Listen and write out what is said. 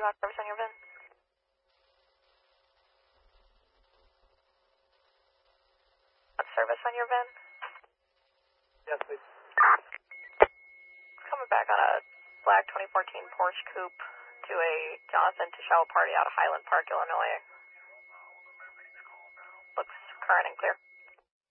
got service on your VIN? Got service on your VIN? Yes, please. Coming back on a black 2014 Porsche Coupe to a Jonathan Tishawa party out of Highland Park, Illinois. Looks current and clear.